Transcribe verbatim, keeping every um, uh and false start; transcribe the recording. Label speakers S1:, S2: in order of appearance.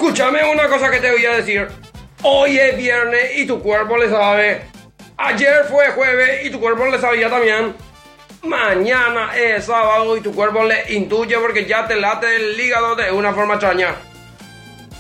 S1: Escúchame una cosa que te voy a decir. Hoy es viernes y tu cuerpo le sabe. Ayer fue jueves y tu cuerpo le sabía también. Mañana es sábado y tu cuerpo le intuye porque ya te late el hígado de una forma extraña.